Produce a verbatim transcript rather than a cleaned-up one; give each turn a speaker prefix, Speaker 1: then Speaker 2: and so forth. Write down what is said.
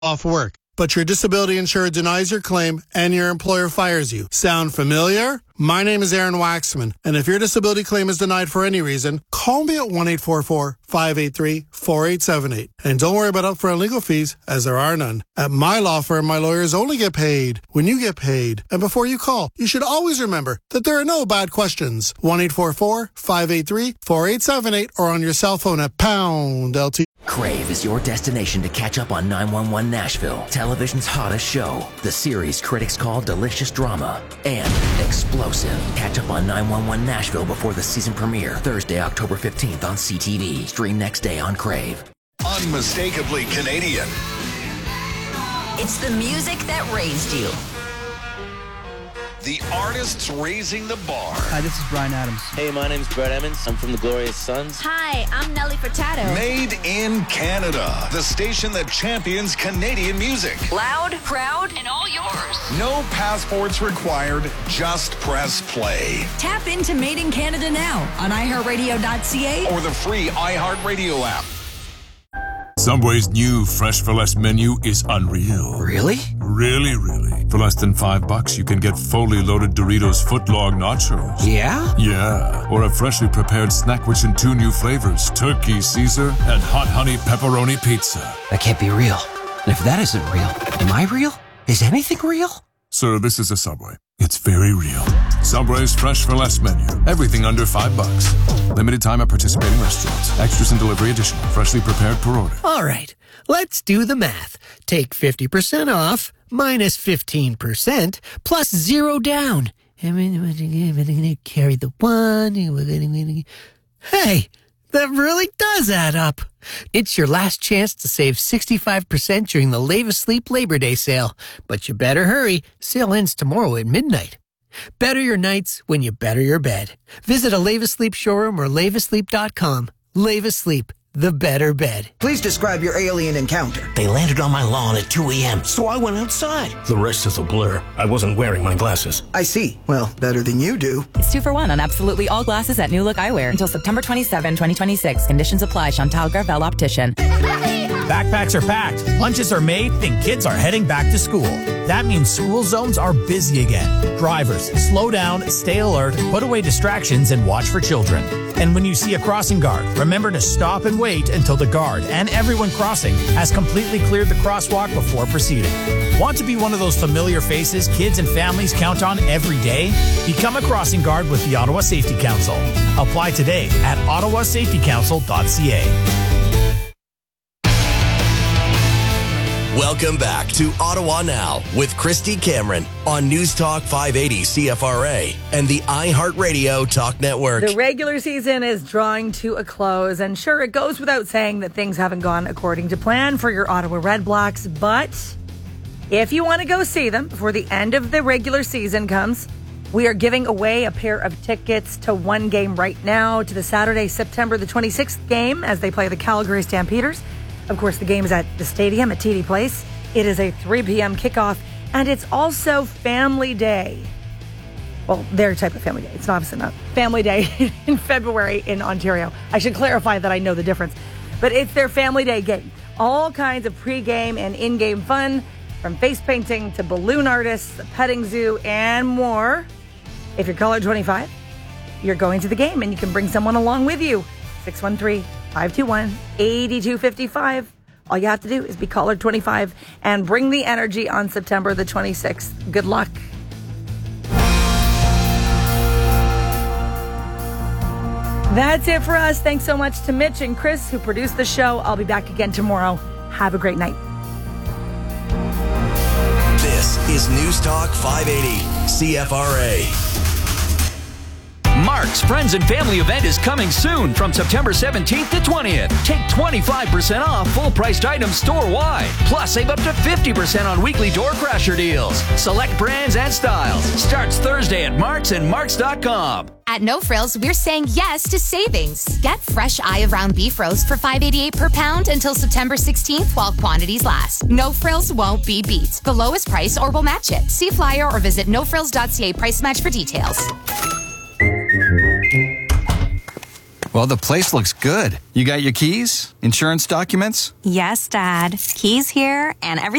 Speaker 1: off work, but your disability insurer denies your claim and your employer fires you. Sound familiar? My name is Aaron Waxman, and if your disability claim is denied for any reason, call me at one eight four four, five eight three, four eight seven eight. And don't worry about upfront legal fees, as there are none. At my law firm, my lawyers only get paid when you get paid. And before you call, you should always remember that there are no bad questions. one eight four four, five eight three, four eight seven eight or on your cell phone at pound L T.
Speaker 2: Crave is your destination to catch up on nine one one Nashville, television's hottest show. The series critics call delicious drama and explosive. Catch up on nine one one Nashville before the season premiere, Thursday, October fifteenth on C T V. Stream next day on Crave.
Speaker 3: Unmistakably Canadian.
Speaker 4: It's the music that raised you.
Speaker 3: The artists raising the bar.
Speaker 5: Hi, this is Bryan Adams.
Speaker 6: Hey, my name's Brett Emmons. I'm from the Glorious Sons.
Speaker 4: Hi, I'm Nelly Furtado.
Speaker 3: Made in Canada. The station that champions Canadian music.
Speaker 4: Loud, proud, and all yours.
Speaker 3: No passports required. Just press play.
Speaker 7: Tap into Made in Canada now on i heart radio dot c a
Speaker 3: or the free iHeartRadio app.
Speaker 8: Subway's new Fresh for Less menu is unreal.
Speaker 2: Really?
Speaker 8: Really, really. For less than five bucks, you can get fully loaded Doritos footlong nachos.
Speaker 2: Yeah?
Speaker 8: Yeah. Or a freshly prepared snack which in two new flavors, turkey Caesar and hot honey pepperoni pizza.
Speaker 2: That can't be real. And if that isn't real, am I real? Is anything real?
Speaker 8: Sir, this is a Subway. It's very real. Subway's Fresh for Less menu. Everything under five bucks. Limited time at participating restaurants. Extras and delivery additional. Freshly prepared per order.
Speaker 9: All right, let's do the math. Take fifty percent off, minus fifteen percent, plus zero down. I'm going to carry the one. Hey, that really does add up. It's your last chance to save sixty-five percent during the Lave Asleep Labor Day sale. But you better hurry. Sale ends tomorrow at midnight. Better your nights when you better your bed. Visit a Lave Asleep showroom or lave asleep dot com. Lave Asleep, the better bed.
Speaker 10: Please describe your alien encounter.
Speaker 11: They landed on my lawn at two a.m., so I went outside. The rest is a blur. I wasn't wearing my glasses.
Speaker 10: I see. Well, better than you do.
Speaker 12: It's two for one on absolutely all glasses at New Look Eyewear until September twenty-seventh, twenty twenty-six. Conditions apply. Chantal Garvel Optician.
Speaker 13: Backpacks are packed, lunches are made, and kids are heading back to school. That means school zones are busy again. Drivers, slow down, stay alert, put away distractions, and watch for children. And when you see a crossing guard, remember to stop and wait until the guard and everyone crossing has completely cleared the crosswalk before proceeding. Want to be one of those familiar faces kids and families count on every day? Become a crossing guard with the Ottawa Safety Council. Apply today at ottawa safety council dot c a.
Speaker 14: Welcome back to Ottawa Now with Christy Cameron on News Talk five eighty C F R A and the iHeartRadio Talk Network.
Speaker 15: The regular season is drawing to a close, and sure, it goes without saying that things haven't gone according to plan for your Ottawa Red Blacks, but if you want to go see them before the end of the regular season comes, we are giving away a pair of tickets to one game right now, to the Saturday, September the twenty-sixth game as they play the Calgary Stampeders. Of course, the game is at the stadium at T D Place. It is a three p.m. kickoff, and it's also Family Day. Well, their type of Family Day. It's obviously not Family Day in February in Ontario. I should clarify that I know the difference. But it's their Family Day game. All kinds of pre-game and in-game fun, from face painting to balloon artists, a petting zoo, and more. If you're caller twenty-five, you're going to the game, and you can bring someone along with you. six one three, five two one, eight two five five. All you have to do is be caller twenty-five and bring the energy on September the twenty-sixth. Good luck. That's it for us. Thanks so much to Mitch and Chris who produced the show. I'll be back again tomorrow. Have a great night.
Speaker 14: This is News Talk five eighty C F R A.
Speaker 16: Mark's Friends and Family event is coming soon from September seventeenth to twentieth. Take twenty-five percent off full-priced items store-wide. Plus, save up to fifty percent on weekly door crasher deals. Select brands and styles. Starts Thursday at Mark's and marks dot com.
Speaker 17: At No Frills, we're saying yes to savings. Get fresh eye of round beef roast for five eighty-eight per pound until September sixteenth while quantities last. No Frills won't be beat. The lowest price or we'll match it. See flyer or visit no frills dot c a price match for details.
Speaker 5: Well, the place looks good. You got your keys? Insurance documents?
Speaker 18: Yes, Dad. Keys here and everything.